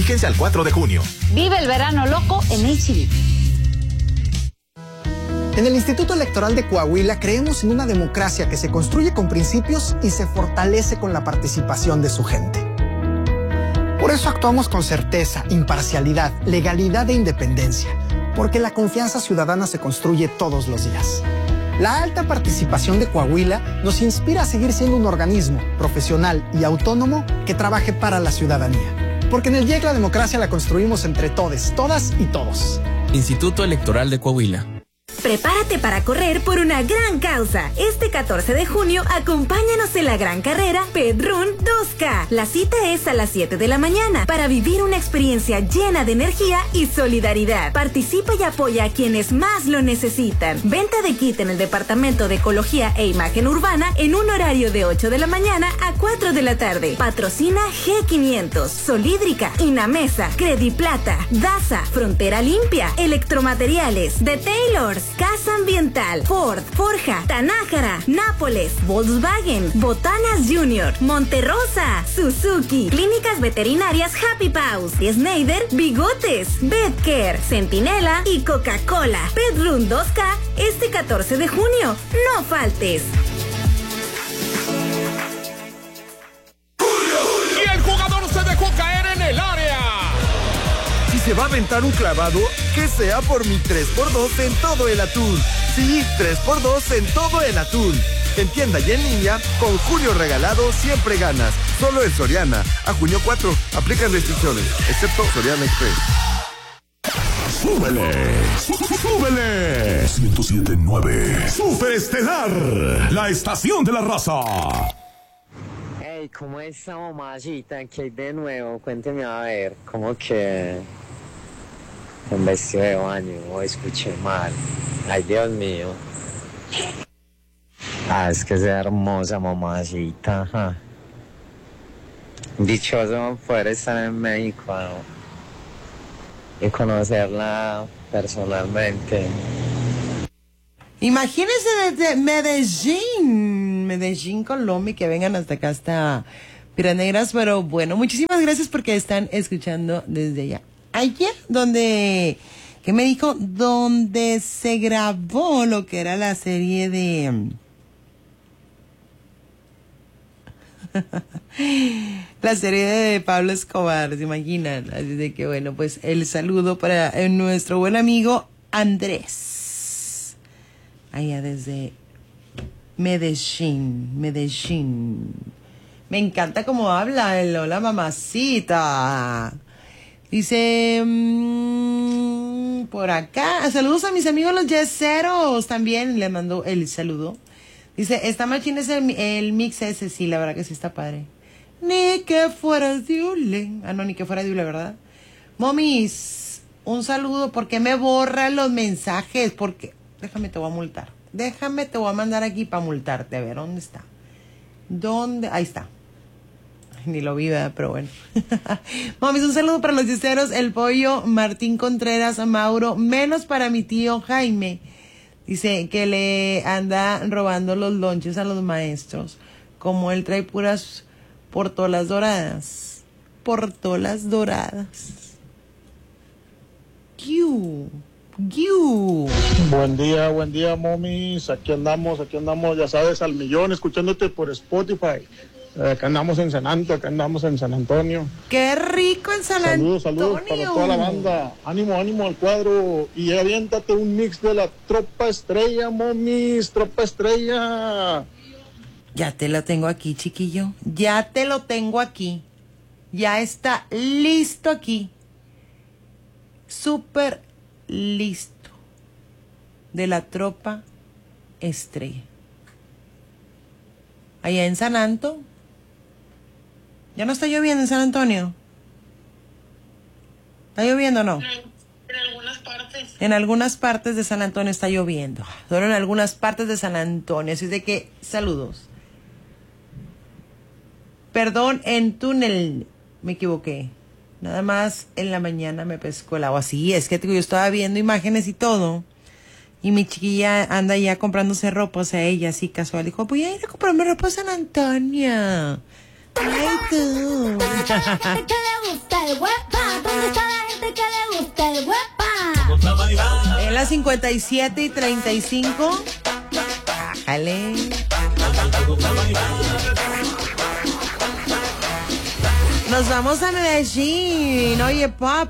Fíjense al 4 de junio. Vive el verano loco en HB. En el Instituto Electoral de Coahuila creemos en una democracia que se construye con principios y se fortalece con la participación de su gente. Por eso actuamos con certeza, imparcialidad, legalidad e independencia, porque la confianza ciudadana se construye todos los días. La alta participación de Coahuila nos inspira a seguir siendo un organismo profesional y autónomo que trabaje para la ciudadanía. Porque en el IEC la democracia la construimos entre todes, todas y todos. Instituto Electoral de Coahuila. Prepárate para correr por una gran causa. Este 14 de junio, acompáñanos en la gran carrera Pet Run 2K. La cita es a las 7 de la mañana para vivir una experiencia llena de energía y solidaridad. Participa y apoya a quienes más lo necesitan. Venta de kit en el Departamento de Ecología e Imagen Urbana en un horario de 8 de la mañana a 4 de la tarde. Patrocina G500, Solídrica, Inamesa, Crediplata, Daza, Frontera Limpia, Electromateriales, The Taylors, Casa Ambiental, Ford, Forja, Tanájara, Nápoles, Volkswagen, Botanas Junior, Monterrosa, Suzuki, Clínicas Veterinarias Happy Paws, Schneider, Bigotes, Bedcare, Centinela y Coca-Cola. Pet Run 2K este 14 de junio. No faltes. Y el jugador se dejó caer en el área. Si se va a aventar un clavado, que sea por mi 3x2 en todo el atún. Sí, 3x2 en todo el atún. En tienda y en línea, con Julio Regalado siempre ganas. Solo en Soriana. A junio 4. Aplican restricciones, excepto Soriana Express. ¡Súbele! ¡Súbele! 107.9 Superestelar, la estación de la raza. Hey, ¿cómo está, mamacita? ¿Qué hay de nuevo? Cuénteme a ver, ¿cómo que un vestido de baño? O escuché mal. Ay, Dios mío. Es que es hermosa, mamacita. Ajá. Dichoso poder estar en México, ¿no? Y conocerla personalmente. Imagínense desde Medellín, Colombia, que vengan hasta acá, hasta Piranegras. Pero bueno, muchísimas gracias porque están escuchando desde allá. Ayer, ¿qué me dijo? Donde se grabó lo que era la serie de... la serie de Pablo Escobar, ¿se imaginan? Así de que bueno, pues el saludo para nuestro buen amigo Andrés, allá desde Medellín. Me encanta cómo habla el hola mamacita. Dice por acá, saludos a mis amigos los yeseros, también le mandó el saludo. Dice, está machín el mix ese, sí, la verdad que sí está padre. Ni que fuera Diule. No, ni que fuera Diule, ¿verdad? Momis, un saludo. ¿Por qué me borran los mensajes? Porque, déjame, te voy a multar. Déjame, te voy a mandar aquí para multarte. A ver, ¿dónde está? ¿Dónde? Ahí está. Ay, ni lo vi, ¿verdad? Pero bueno. Momis, un saludo para los yeseros, el pollo, Martín Contreras, Mauro, menos para mi tío Jaime. Dice que le anda robando los lonches a los maestros. Como él trae puras portolas doradas. Portolas doradas. ¡Giu! Buen día, momis. Aquí andamos, ya sabes, al millón, escuchándote por Spotify. Acá andamos en San Antonio. ¡Qué rico en San Antonio! Saludos para toda la banda. Ánimo al cuadro. Y aviéntate un mix de la Tropa Estrella, momis. Tropa Estrella. Ya te lo tengo aquí, chiquillo. Ya te lo tengo aquí. Ya está listo aquí. Súper listo. De la Tropa Estrella. Allá en San Antonio. ¿Ya no está lloviendo en San Antonio? ¿Está lloviendo o no? En algunas partes. En algunas partes de San Antonio está lloviendo. Solo en algunas partes de San Antonio. Así de que, saludos. Perdón, en túnel. Me equivoqué. Nada más en la mañana me pescó el agua. Sí, es que yo estaba viendo imágenes y todo. Y mi chiquilla anda ya comprándose ropa. O sea, ella así casual. Dijo, voy a ir a comprarme ropa a San Antonio. Ay, tú. En las 57:35. Bájale. Nos vamos a Medellín. Oye, papi.